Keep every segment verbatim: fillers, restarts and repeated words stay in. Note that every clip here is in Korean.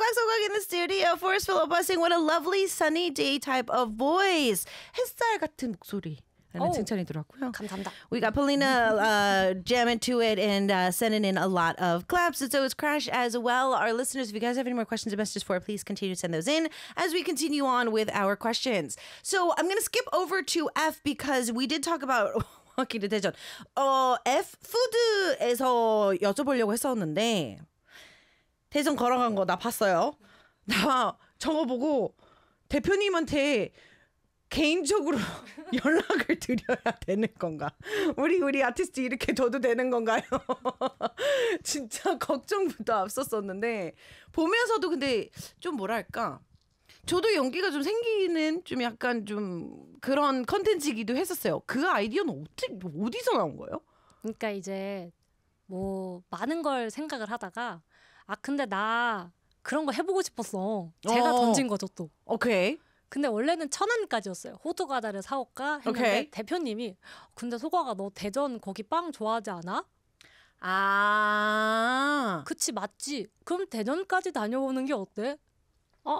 소각 in the studio. Forrest Philippa saying, what a lovely sunny day type of voice. 햇살 같은 목소리. 라는 칭찬이 들어왔고요. 감사합니다. We got Polina uh, jamming to it and uh, sending in a lot of claps. And so is Crash as well. Our listeners, if you guys have any more questions or messages for, please continue to send those in as we continue on with our questions. So I'm going to skip over to F because we did talk about walking to 대전. 어, F 푸드에서 여쭤보려고 했었는데 대전 걸어간 거 나 봤어요. 나 저거 보고 대표님한테 개인적으로 연락을 드려야 되는 건가? 우리 우리 아티스트 이렇게 둬도 되는 건가요? 진짜 걱정부터 앞섰었는데 보면서도 근데 좀 뭐랄까? 저도 연기가 좀 생기는 좀 약간 좀 그런 컨텐츠이기도 했었어요. 그 아이디어는 어떻게 어디서 나온 거예요? 그러니까 이제 뭐 많은 걸 생각을 하다가 아 근데 나 그런 거 해보고 싶었어. 제가 어. 던진 거죠 또. 오케이. 근데 원래는 천 원까지였어요. 호두 과자를 사올까 했는데 오케이. 대표님이 근데 소과가 너 대전 거기 빵 좋아하지 않아? 아. 그치 맞지. 그럼 대전까지 다녀오는 게 어때? 어?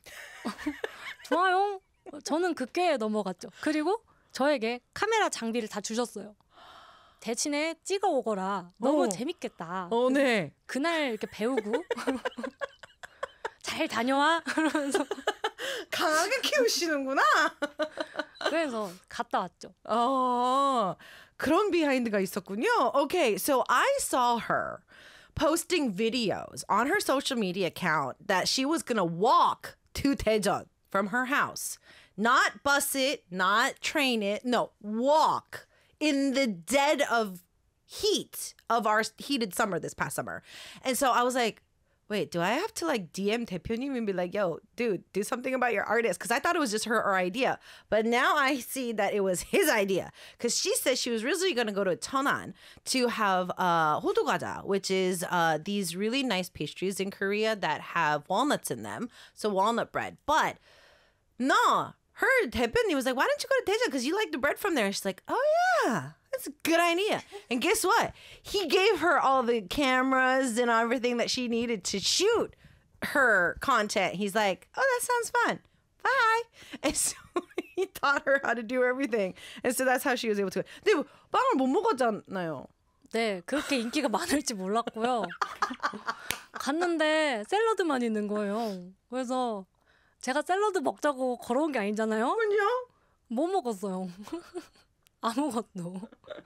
좋아요. 저는 그게 넘어갔죠. 그리고 저에게 카메라 장비를 다 주셨어요. 대신에 찍어 오거라. 너무 어. 재밌겠다. 어, 네. 그날 이렇게 배우고 잘 다녀와. 그러면서 강하게 키우시는구나. 그래서 갔다 왔죠. 어, 그런 비하인드가 있었군요. Okay, so I saw her posting videos on her social media account that she was going to walk to Daejeon from her house. Not bus it, not train it, no, walk in the dead of heat of our heated summer this past summer. And so I was like, wait, do I have to like D M 대표님 and be like, yo, dude, do something about your artist? Because I thought it was just her, her idea. But now I see that it was his idea. Because she said she was originally going to go to Cheonan to have uh, 호두과자, which is uh, these really nice pastries in Korea that have walnuts in them. So walnut bread. But no, her 대표님 was like, why don't you go to Daejeon? Because you like the bread from there. She's like, oh, yeah. That's a good idea. And guess what? He gave her all the cameras and everything that she needed to shoot her content. He's like, oh, that sounds fun. Bye. And so he taught her how to do everything. And so that's how she was able to. 근데 빵을 못 먹었잖아요. 네, 그렇게 인기가 많을지 몰랐고요. 갔는데 샐러드만 있는 거예요. 그래서 제가 샐러드 먹자고 걸어온 게 아니잖아요. 그럼요. 뭐 먹었어요? 아무것도.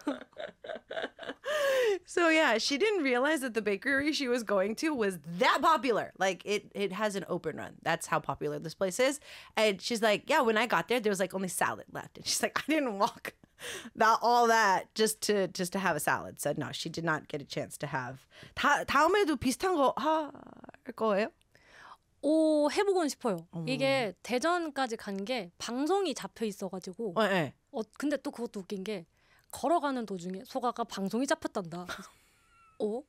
So yeah, she didn't realize that the bakery she was going to was that popular. Like it, it has an open run. That's how popular this place is. And she's like, yeah, when I got there, there was like only salad left. And she's like, I didn't walk that all that just to just to have a salad. So no, she did not get a chance to have. 다 다음에도 비슷한 거 할 거예요? 오, 해보고는 싶어요. 음. 이게 대전까지 간 게 방송이 잡혀 있어가지고. 네, 네. 어, 근데 또 그것도 웃긴 게 걸어가는 도중에 소가가 방송이 잡혔단다. 어?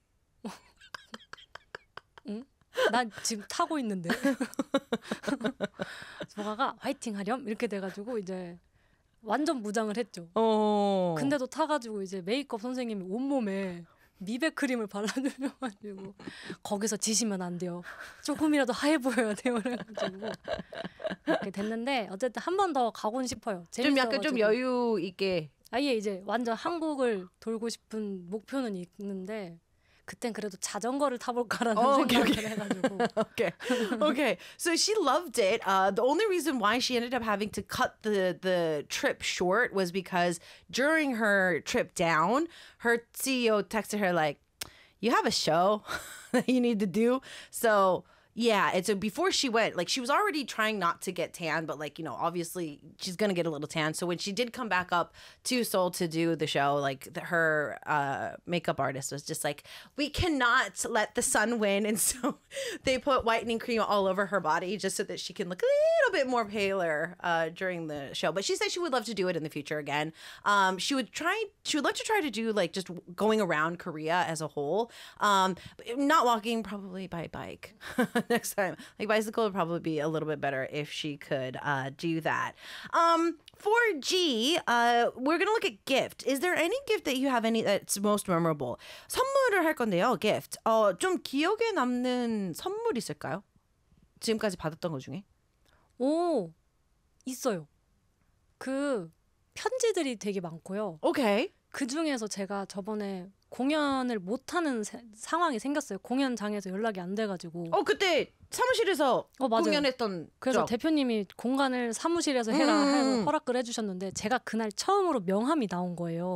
응? 난 지금 타고 있는데. 소가가 화이팅 하렴 이렇게 돼가지고 이제 완전 무장을 했죠. 어. 근데도 타가지고 이제 메이크업 선생님이 온몸에 미백 크림을 발라주셔가지고 거기서 지시면 안 돼요. 조금이라도 하얘 보여야 돼요. 그래가지고 이렇게 됐는데 어쨌든 한 번 더 가고는 싶어요. 좀 약간 좀 여유 있게. 아예 이제 완전 한국을 돌고 싶은 목표는 있는데 그땐 그래도 자전거를 타볼까라는 oh, 생각을 okay, okay. 해가지고. okay, okay. So she loved it. Uh, the only reason why she ended up having to cut the the trip short was because during her trip down, her C E O texted her like, "You have a show that you need to do." So. Yeah, and so before she went, like she was already trying not to get tan, but like, you know, obviously she's going to get a little tan. So when she did come back up to Seoul to do the show, like the, her uh, makeup artist was just like, we cannot let the sun win. And so they put whitening cream all over her body just so that she can look a little bit more paler uh, during the show. But she said she would love to do it in the future again. Um, she would try, she would love to try to do like just going around Korea as a whole. Um, not walking, probably by bike. Next time, like bicycle would probably be a little bit better if she could uh, do that. Um, for G, uh, we're gonna look at gift. Is there any gift that you have any that's most memorable? 선물을 할 건데요. Gift. 어, 좀 기억에 남는 선물 있을까요? 지금까지 받았던 것 중에? 오, 있어요. 그 편지들이 되게 많고요. 오케이. 그 중에서 제가 저번에 공연을 못하는 세- 상황이 생겼어요. 공연장에서 연락이 안 돼가지고. 어 그때 사무실에서 어, 맞아요. 공연했던 그래서 적. 대표님이 공간을 사무실에서 해라 음. 하고 허락을 해주셨는데 제가 그날 처음으로 명함이 나온 거예요.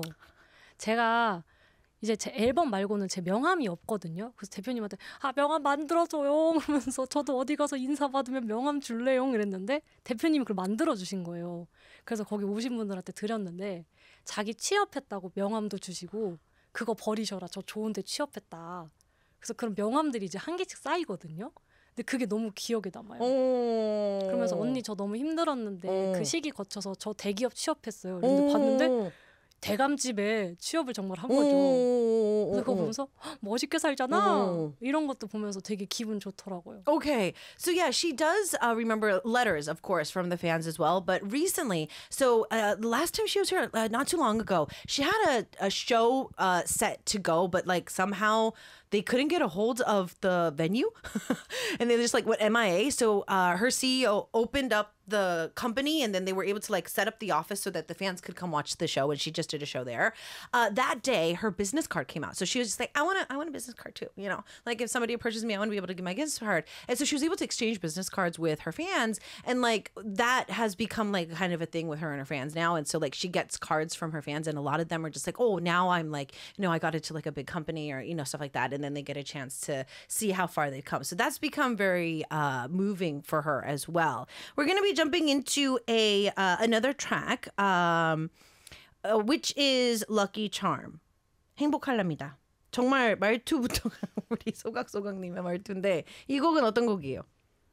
제가 이제 제 앨범 말고는 제 명함이 없거든요. 그래서 대표님한테 아 명함 만들어줘요 그러면서 저도 어디 가서 인사 받으면 명함 줄래요 이랬는데 대표님이 그걸 만들어 주신 거예요. 그래서 거기 오신 분들한테 드렸는데 자기 취업했다고 명함도 주시고 그거 버리셔라 저 좋은데 취업했다. 그래서 그런 명함들이 이제 한 개씩 쌓이거든요. 근데 그게 너무 기억에 남아요. 오. 그러면서 언니 저 너무 힘들었는데 오. 그 시기 거쳐서 저 대기업 취업했어요. 근데 봤는데 대감집에 취업을 정말 한 거죠. 그래서 그거 보면서 "헉, 멋있게 살잖아. 오. 이런 것도 보면서 되게 기분 좋더라고요. Okay. So yeah, she does uh, remember letters, of course, from the fans as well. But recently, so uh, the last time she was here, uh, not too long ago, she had a, a show uh, set to go, but like somehow they couldn't get a hold of the venue and they just like went M I A. So uh, her C E O opened up the company and then they were able to like set up the office so that the fans could come watch the show, and she just did a show there. Uh, that day her business card came out, so she was just like, I want to I want a business card too, you know, like if somebody approaches me I want to be able to give my business card. And so she was able to exchange business cards with her fans, and like that has become like kind of a thing with her and her fans now. And so like she gets cards from her fans and a lot of them are just like, oh, now I'm like, you know, I got into like a big company or you know stuff like that, and then they get a chance to see how far they've come. So that's become very uh moving for her as well. We're going to be jumping into a uh, another track, um, uh, which is Lucky Charm. 행복할랍니다. 정말 말투부터가 우리 소각소각님의 말투인데 이 곡은 어떤 곡이에요?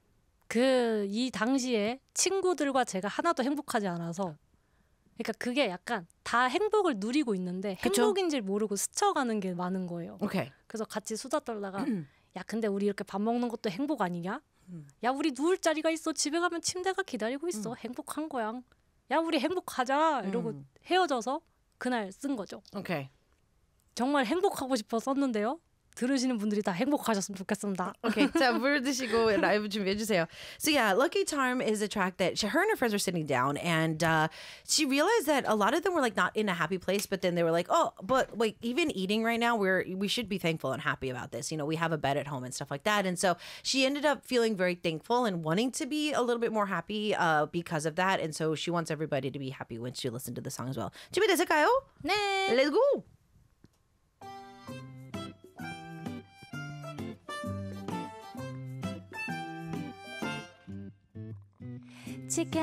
그 이 당시에 친구들과 제가 하나도 행복하지 않아서 그러니까 그게 약간 다 행복을 누리고 있는데 그쵸? 행복인지 모르고 스쳐가는 게 많은 거예요. 오케이. 그래서 같이 수다 떨다가 야 근데 우리 이렇게 밥 먹는 것도 행복 아니냐? 야 우리 누울 자리가 있어. 집에 가면 침대가 기다리고 있어. 행복한 거야. 야 우리 행복하자 이러고 음. 헤어져서 그날 쓴 거죠. 오케이. 정말 행복하고 싶어 썼는데요. 들으시는 분들이 다 행복하셨으면 좋겠습니다. Okay, 자, 물 드시고 라이브 준비해 주세요. So yeah, Lucky Charm is a track that she, her and her friends were sitting down, and uh, she realized that a lot of them were like not in a happy place. But then they were like, oh, but like even eating right now, we're we should be thankful and happy about this. You know, we have a bed at home and stuff like that. And so she ended up feeling very thankful and wanting to be a little bit more happy uh, because of that. And so she wants everybody to be happy when she listened to the song as well. 준비되실까요? 네. Let's go. 치킨